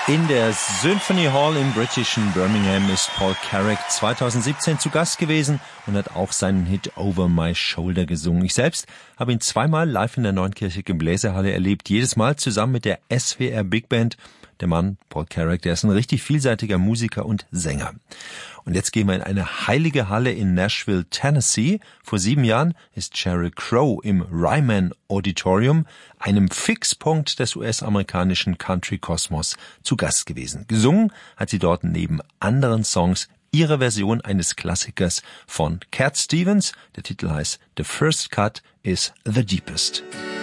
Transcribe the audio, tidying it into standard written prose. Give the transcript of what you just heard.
In der Symphony Hall im britischen Birmingham ist Paul Carrack 2017 zu Gast gewesen und hat auch seinen Hit Over My Shoulder gesungen. Ich selbst habe ihn zweimal live in der Neunkirchigen Bläserhalle erlebt, jedes Mal zusammen mit der SWR Big Band. Der Mann, Paul Carrack, der ist ein richtig vielseitiger Musiker und Sänger. Und jetzt gehen wir in eine heilige Halle in Nashville, Tennessee. Vor 7 Jahren ist Sheryl Crow im Ryman Auditorium, einem Fixpunkt des US-amerikanischen Country-Kosmos, zu Gast gewesen. Gesungen hat sie dort neben anderen Songs ihre Version eines Klassikers von Cat Stevens. Der Titel heißt The First Cut is the Deepest.